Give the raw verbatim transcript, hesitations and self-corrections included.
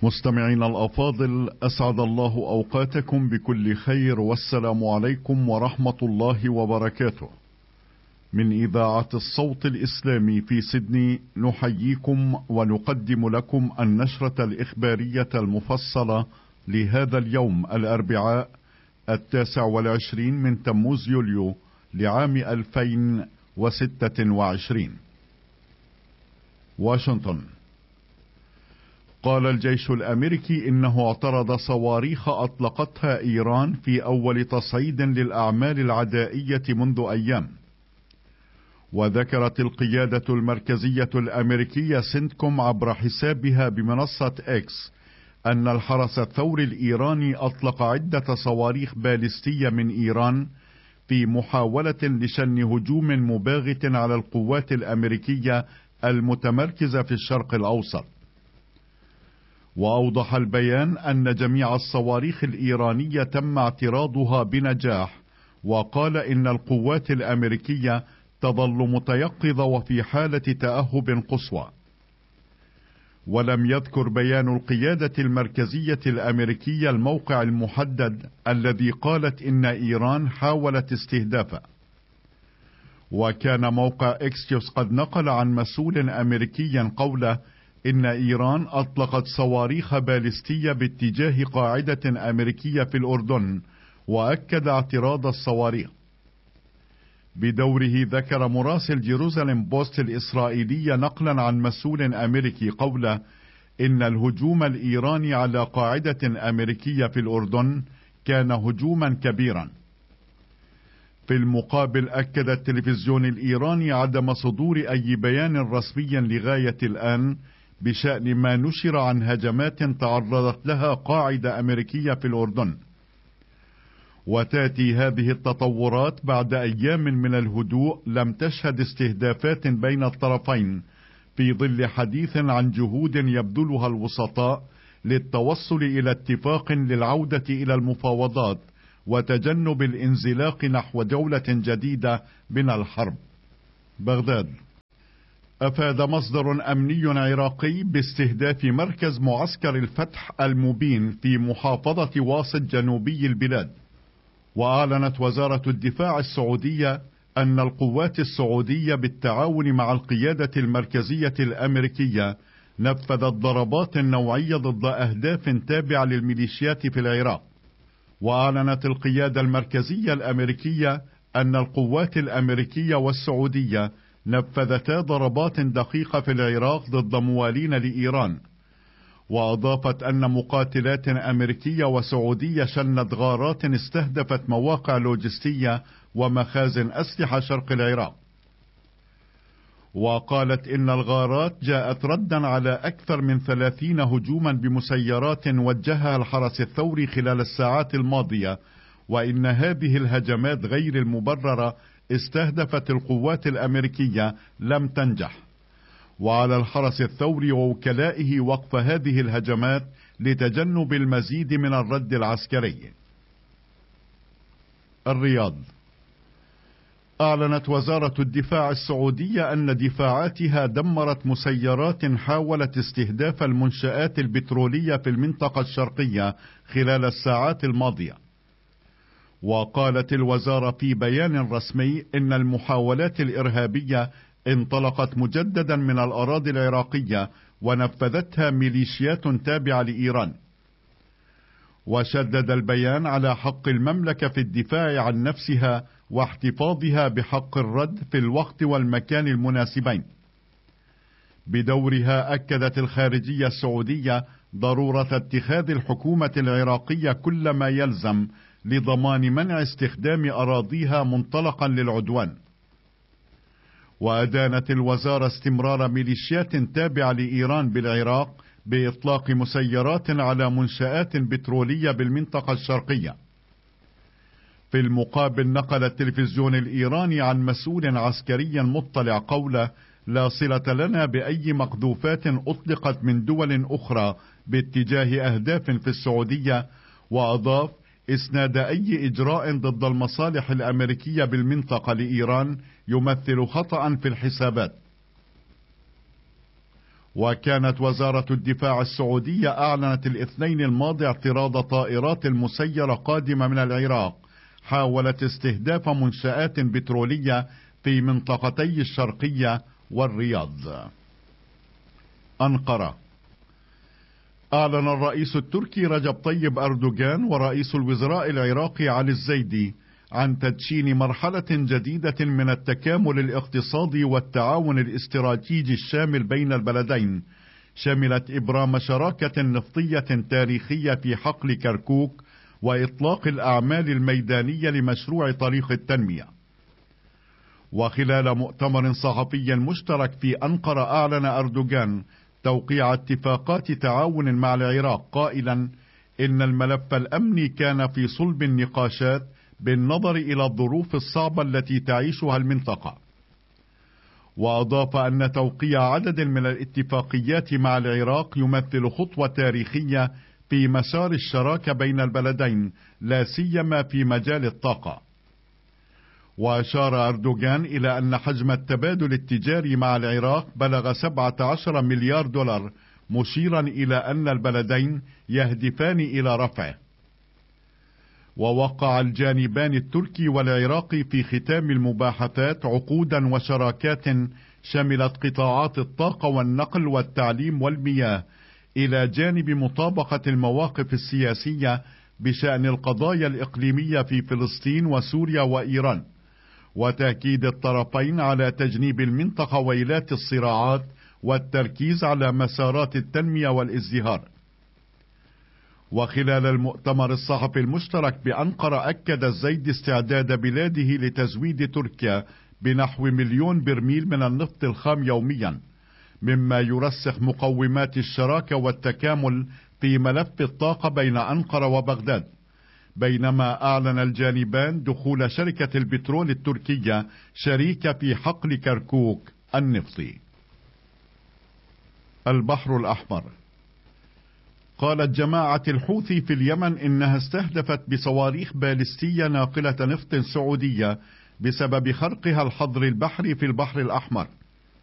مستمعين الأفاضل، أسعد الله أوقاتكم بكل خير، والسلام عليكم ورحمة الله وبركاته. من إذاعة الصوت الإسلامي في سيدني نحييكم ونقدم لكم النشرة الإخبارية المفصلة لهذا اليوم الأربعاء التاسع والعشرين من تموز يوليو لعام ألفين وستة وعشرين. واشنطن. قال الجيش الأمريكي إنه اعترض صواريخ أطلقتها إيران في أول تصعيد للأعمال العدائية منذ أيام. وذكرت القيادة المركزية الأمريكية سنتكوم عبر حسابها بمنصة إكس أن الحرس الثوري الإيراني أطلق عدة صواريخ باليستية من إيران في محاولة لشن هجوم مباغت على القوات الأمريكية المتمركزة في الشرق الأوسط. وأوضح البيان أن جميع الصواريخ الإيرانية تم اعتراضها بنجاح، وقال إن القوات الأمريكية تظل متيقظة وفي حالة تأهب قصوى. ولم يذكر بيان القيادة المركزية الأمريكية الموقع المحدد الذي قالت إن إيران حاولت استهدافه. وكان موقع إكسيوس قد نقل عن مسؤول أمريكي قوله إن إيران أطلقت صواريخ باليستية باتجاه قاعدة أمريكية في الأردن، وأكد اعتراض الصواريخ. بدوره ذكر مراسل جيروزاليم بوست الإسرائيلي نقلا عن مسؤول أمريكي قوله إن الهجوم الإيراني على قاعدة أمريكية في الأردن كان هجوما كبيرا. في المقابل أكد التلفزيون الإيراني عدم صدور أي بيان رسمي لغاية الآن بشأن ما نشر عن هجمات تعرضت لها قاعدة أمريكية في الأردن. وتأتي هذه التطورات بعد أيام من الهدوء لم تشهد استهدافات بين الطرفين، في ظل حديث عن جهود يبذلها الوسطاء للتوصل إلى اتفاق للعودة إلى المفاوضات وتجنب الانزلاق نحو جولة جديدة من الحرب. بغداد. أفاد مصدر أمني عراقي باستهداف مركز معسكر الفتح المبين في محافظة واسط جنوبي البلاد. وأعلنت وزارة الدفاع السعودية أن القوات السعودية بالتعاون مع القيادة المركزية الأمريكية نفذت ضربات نوعية ضد أهداف تابعة للميليشيات في العراق. وأعلنت القيادة المركزية الأمريكية أن القوات الأمريكية والسعودية نفذتا ضربات دقيقة في العراق ضد موالين لإيران. وأضافت أن مقاتلات أمريكية وسعودية شنت غارات استهدفت مواقع لوجستية ومخازن أسلحة شرق العراق. وقالت إن الغارات جاءت ردا على أكثر من ثلاثين هجوما بمسيرات وجهها الحرس الثوري خلال الساعات الماضية، وإن هذه الهجمات غير المبررة استهدفت القوات الأمريكية لم تنجح. وعلى الحرس الثوري ووكلائه وقف هذه الهجمات لتجنب المزيد من الرد العسكري. الرياض. أعلنت وزارة الدفاع السعودية أن دفاعاتها دمرت مسيرات حاولت استهداف المنشآت البترولية في المنطقة الشرقية خلال الساعات الماضية. وقالت الوزارة في بيان رسمي إن المحاولات الإرهابية انطلقت مجددا من الأراضي العراقية ونفذتها ميليشيات تابعة لإيران. وشدد البيان على حق المملكة في الدفاع عن نفسها واحتفاظها بحق الرد في الوقت والمكان المناسبين. بدورها أكدت الخارجية السعودية ضرورة اتخاذ الحكومة العراقية كل ما يلزم لضمان منع استخدام أراضيها منطلقا للعدوان. وأدانت الوزارة استمرار ميليشيات تابعة لإيران بالعراق بإطلاق مسيرات على منشآت بترولية بالمنطقة الشرقية. في المقابل نقل التلفزيون الإيراني عن مسؤول عسكري مطلع قوله لا صلة لنا بأي مقذوفات أطلقت من دول أخرى باتجاه أهداف في السعودية. وأضاف إسناد أي إجراء ضد المصالح الأمريكية بالمنطقة لإيران يمثل خطأ في الحسابات. وكانت وزارة الدفاع السعودية أعلنت الاثنين الماضي اعتراض طائرات مسيرة قادمة من العراق حاولت استهداف منشآت بترولية في منطقتي الشرقية والرياض. أنقرة. أعلن الرئيس التركي رجب طيب أردوغان ورئيس الوزراء العراقي علي الزيدي عن تدشين مرحلة جديدة من التكامل الاقتصادي والتعاون الاستراتيجي الشامل بين البلدين، شملت إبرام شراكة نفطية تاريخية في حقل كركوك وإطلاق الأعمال الميدانية لمشروع طريق التنمية. وخلال مؤتمر صحفي مشترك في أنقرة أعلن أردوغان توقيع اتفاقات تعاون مع العراق قائلا إن الملف الأمني كان في صلب النقاشات بالنظر إلى الظروف الصعبة التي تعيشها المنطقة. وأضاف أن توقيع عدد من الاتفاقيات مع العراق يمثل خطوة تاريخية في مسار الشراكة بين البلدين لا سيما في مجال الطاقة. وأشار أردوغان إلى أن حجم التبادل التجاري مع العراق بلغ سبعة عشر مليار دولار، مشيرا إلى أن البلدين يهدفان إلى رفعه. ووقع الجانبان التركي والعراقي في ختام المباحثات عقودا وشراكات شملت قطاعات الطاقة والنقل والتعليم والمياه، إلى جانب مطابقة المواقف السياسية بشأن القضايا الإقليمية في فلسطين وسوريا وإيران، وتأكيد الطرفين على تجنيب المنطقة ويلات الصراعات والتركيز على مسارات التنمية والازدهار. وخلال المؤتمر الصحفي المشترك بأنقرة أكد الزيدي استعداد بلاده لتزويد تركيا بنحو مليون برميل من النفط الخام يوميا، مما يرسخ مقومات الشراكة والتكامل في ملف الطاقة بين أنقرة وبغداد، بينما أعلن الجانبان دخول شركة البترول التركية شريكة في حقل كركوك النفطي. البحر الأحمر. قالت جماعة الحوثي في اليمن إنها استهدفت بصواريخ باليستية ناقلة نفط سعودية بسبب خرقها الحظر البحري في البحر الأحمر.